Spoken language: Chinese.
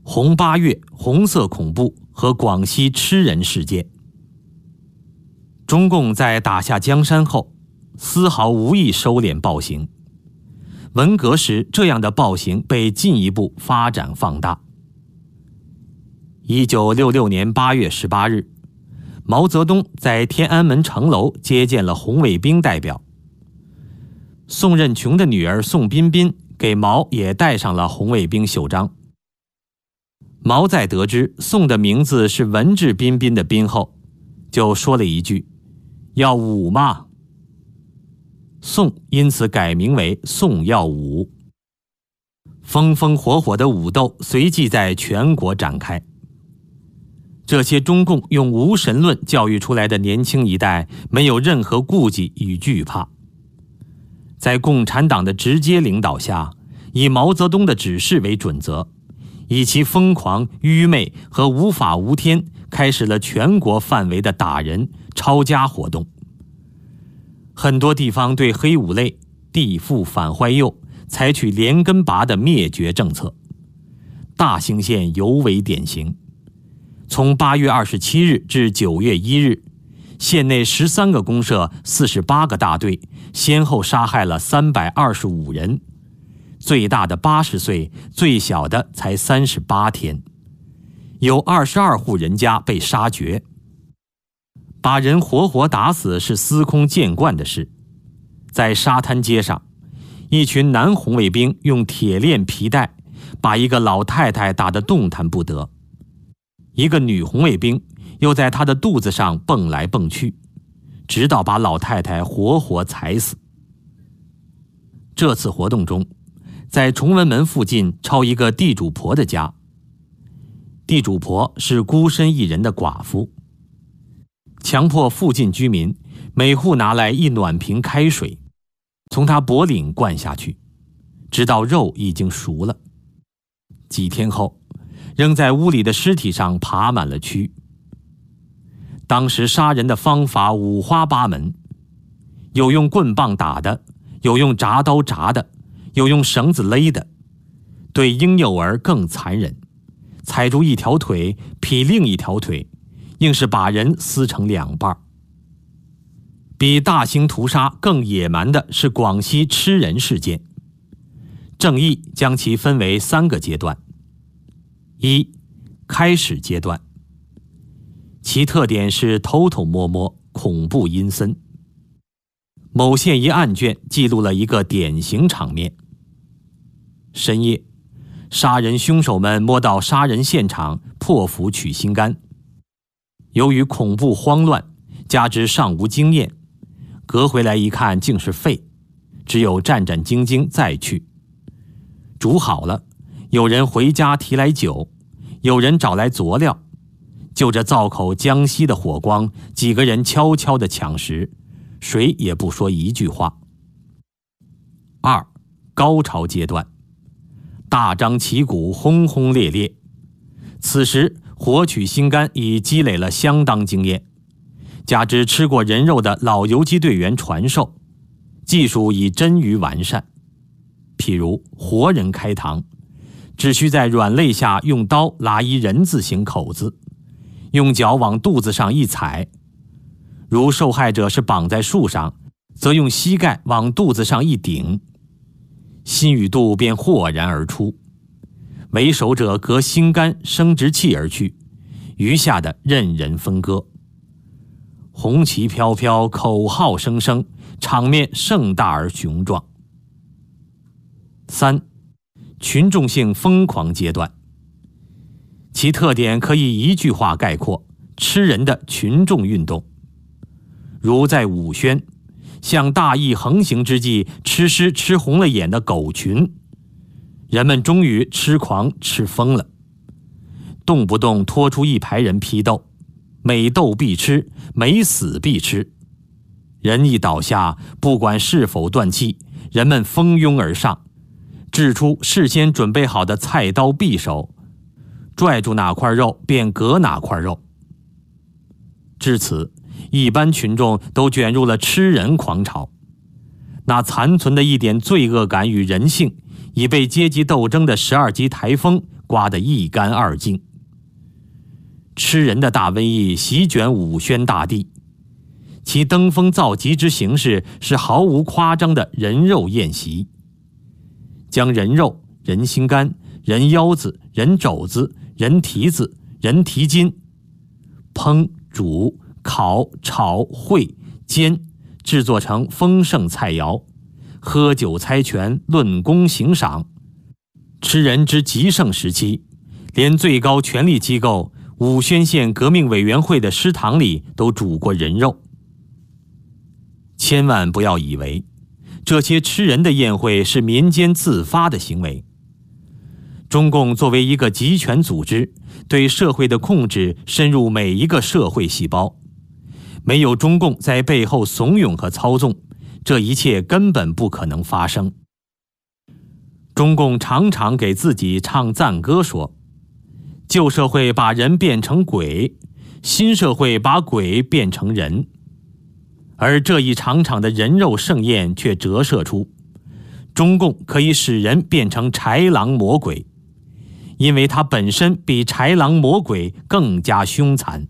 红8月红色恐怖和广西吃人事件。中共在打下江山后，丝毫无意收敛暴行。文革时，这样的暴行被进一步发展放大。1966年8月18日，毛泽东在天安门城楼接见了红卫兵代表。宋任穷的女儿宋彬彬给毛也戴上了红卫兵袖章。毛在得知宋的名字是文质彬彬的彬后，就说了一句：“要武嘛。”宋因此改名为宋耀武。风风火火的武斗随即在全国展开。这些中共用无神论教育出来的年轻一代没有任何顾忌与惧怕，在共产党的直接领导下，以毛泽东的指示为准则，以其疯狂、愚昧和无法无天，开始了全国范围的打人、抄家活动。很多地方对黑五类、地富反坏右采取连根拔的灭绝政策，大兴县尤为典型。从8月27日至9月1日，县内13个公社、48个大队先后杀害了325人，最大的80岁，最小的才38天，有22户人家被杀绝。把人活活打死是司空见惯的事。在沙滩街上，一群男红卫兵用铁链皮带把一个老太太打得动弹不得，一个女红卫兵又在她的肚子上蹦来蹦去，直到把老太太活活踩死。这次活动中，在崇文门附近抄一个地主婆的家，地主婆是孤身一人的寡妇，强迫附近居民每户拿来1暖瓶开水，从她脖领灌下去，直到肉已经熟了。几天后，扔在屋里的尸体上爬满了蛆。当时杀人的方法五花八门，有用棍棒打的，有用铡刀铡的，有用绳子勒的，对婴幼儿更残忍，踩住一条腿劈另一条腿，硬是把人撕成2半。比大兴屠杀更野蛮的是广西吃人事件。正义将其分为3个阶段。1. 开始阶段，其特点是偷偷摸摸，恐怖阴森。某县一案卷记录了一个典型场面：深夜，杀人凶手们摸到杀人现场，破腹取心肝。由于恐怖慌乱，加之尚无经验，革回来一看竟是肺，只有战战兢兢再去。煮好了，有人回家提来酒，有人找来佐料，就着灶口将熄的火光，几个人悄悄地抢食，谁也不说一句话。2. 高潮阶段，大张旗鼓，轰轰烈烈。此时活取心肝已积累了相当经验，加之吃过人肉的老游击队员传授，技术已臻于完善。譬如活人开膛，只需在软肋下用刀拉一人字形口子，用脚往肚子上一踩，如受害者是绑在树上，则用膝盖往肚子上一顶，心与肚便豁然而出。为首者隔心肝生殖器而去，余下的任人分割。红旗飘飘，口号声声，场面盛大而雄壮。3. 群众性疯狂阶段，其特点可以一句话概括：吃人的群众运动。如在武宣，向大义横行之际，吃尸吃红了眼的狗群，人们终于吃狂吃疯了，动不动拖出一排人批斗，每斗必吃，每死必吃。人一倒下，不管是否断气，人们蜂拥而上，掷出事先准备好的菜刀匕首，拽住哪块肉便割哪块肉。至此，一般群众都卷入了吃人狂潮，那残存的一点罪恶感与人性已被阶级斗争的12级台风刮得一干二净。吃人的大瘟疫席卷武宣大地，其登峰造极之形式是毫无夸张的人肉宴席，将人肉、人心肝、人腰子、人肘子、人蹄子、人蹄筋烹、煮、烤、炒、烩、煎，制作成丰盛菜肴，喝酒猜拳，论功行赏。吃人之极盛时期，连最高权力机构武宣县革命委员会的食堂里都煮过人肉。千万不要以为这些吃人的宴会是民间自发的行为。中共作为一个集权组织，对社会的控制深入每一个社会细胞，没有中共在背后怂恿和操纵，这一切根本不可能发生。中共常常给自己唱赞歌说，旧社会把人变成鬼，新社会把鬼变成人。而这一场场的人肉盛宴却折射出，中共可以使人变成豺狼魔鬼，因为它本身比豺狼魔鬼更加凶残。